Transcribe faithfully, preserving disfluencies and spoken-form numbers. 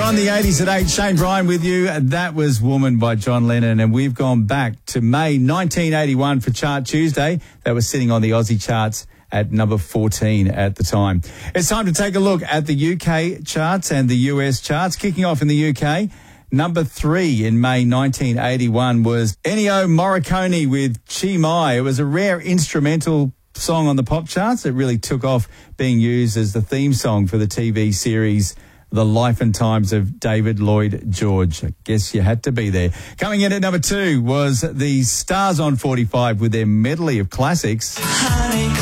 on the eighties at eight. Shane Bryan with you. That was Woman by John Lennon. And we've gone back to May nineteen eighty-one for Chart Tuesday. That was sitting on the Aussie charts at number fourteen at the time. It's time to take a look at the U K charts and the U S charts. Kicking off in the U K, number three in May nineteen eighty-one was Ennio Morricone with Chi Mai. It was a rare instrumental song on the pop charts. It really took off, being used as the theme song for the T V series The Life and Times of David Lloyd George. I guess you had to be there. Coming in at number two was the Stars on forty-five with their medley of classics. Honey.